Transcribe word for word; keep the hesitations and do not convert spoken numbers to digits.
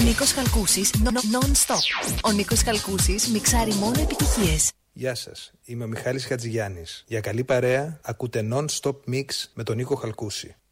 Νίκος Χαλκούσης, non-stop. Ο Νίκος Χαλκούσης μιξάρει μόνο επιτυχίες. Γεια σας, είμαι ο Μιχάλης Χατζηγιάννης. Για καλή παρέα, ακούτε non-stop mix με τον Νίκο Χαλκούση.